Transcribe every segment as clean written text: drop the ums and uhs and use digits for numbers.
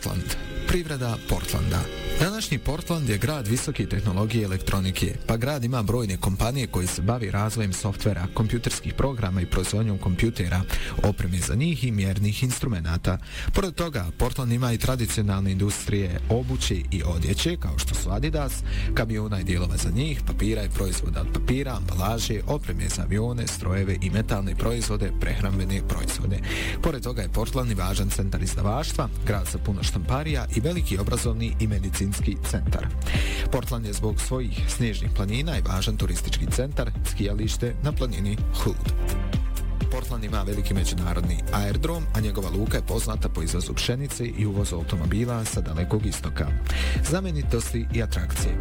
Portland. Privreda Portlanda. Današnji Portland je grad visoke tehnologije i elektronike, pa grad ima brojne kompanije koji se bavi razvojem softvera, kompjuterskih programa i proizvodnjom kompjutera, opreme za njih i mjernih instrumenata. Pored toga, Portland ima i tradicionalne industrije obuće i odjeće, kao što su Adidas, kamiona i dijelova za njih, papira i proizvoda od papira, ambalaže, opreme za avione, strojeve i metalne proizvode, prehrambene proizvode. Pored toga je Portland i važan centar izdavaštva, grad sa puno štamparija i veliki obrazovni i medicinski centar. Portland je zbog svojih snježnih planina i važan turistički centar, skijalište na planini Hood. Portland ima veliki međunarodni aerodrom, a njegova luka je poznata po izvozu pšenice i uvozu automobila sa dalekog istoka. Znamenitosti i atrakcije.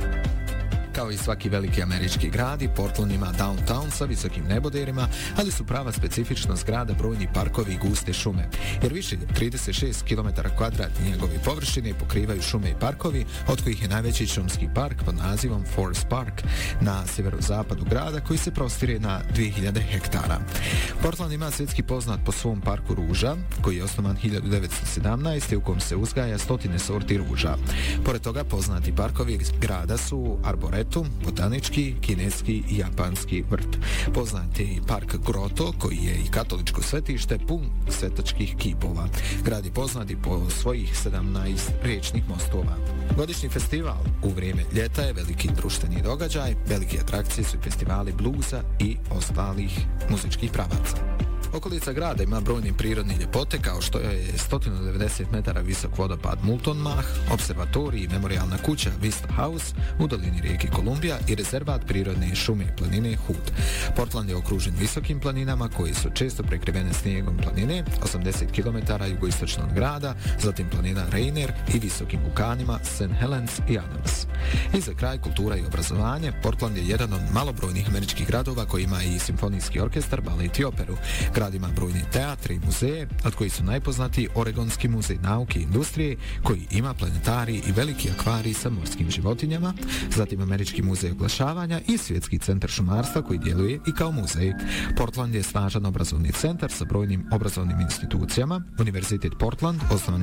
Kao i svaki veliki američki grad, i Portland ima downtown sa visokim neboderima, ali su prava specifičnost grada brojni parkovi i guste šume, jer više 36 km2 njegove površine pokrivaju šume i parkovi, od kojih je najveći šumski park pod nazivom Forest Park na sjeverozapadu grada, koji se prostire na 2000 hektara. Portland ima svjetski poznat po svom parku ruža, koji je osnovan 1917. u kom se uzgaja stotine sorti ruža. Pored toga, poznati parkovi grada su Arboretum, botanički, kineski i japanski vrt. Poznat je i park Grotto, koji je i katoličko svetište pun svetačkih kipova. Grad je poznat i po svojih 17 riječnih mostova. Godišnji festival u vrijeme ljeta je veliki društveni događaj, velike atrakcije su festivali bluza i ostalih muzičkih pravaca. Okolica grada ima brojne prirodne ljepote, kao što je 190 metara visok vodopad Moulton Mach, observatorij i memorijalna kuća Vista House u dolini rijeke Kolumbija i rezervat prirodne šume i planine Hood. Portland je okružen visokim planinama koje su često prekrivene snijegom planine, 80 km jugoistočno od grada, zatim planina Rainier i visokim vulkanima St. Helens i Adams. I za kraj, kultura i obrazovanje. Portland je jedan od malobrojnih američkih gradova koji ima i simfonijski orkestar, balet i operu. Grad ima brojne teatre i muzeje, od koji su najpoznatiji Oregonski muzej nauke i industrije, koji ima planetarij i veliki akvarij sa morskim životinjama, zatim Američki muzej oglašavanja i Svjetski centar šumarstva koji djeluje i kao muzej. Portland je snažan obrazovni centar sa brojnim obrazovnim institucijama, Univerzitet Portland, osnovan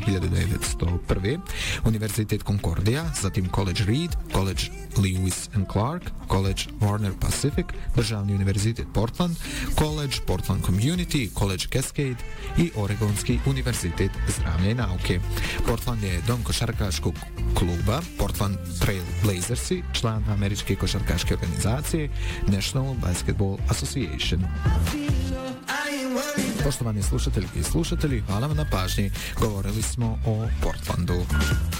1901, Univerzitet Concordia, zatim College Reed, College Lewis and Clark, College Warner Pacific, Državni univerzitet Portland, College Portland Community, College Cascade i Oregonski univerzitet zdravlja i nauke. Portland je dom košarkaškog kluba Portland Trail Blazersi, član američke košarkaške organizacije National Basketball Association. Poštovani slušatelji i slušatelji, hvala vam na pažnji. Govorili smo o Portlandu.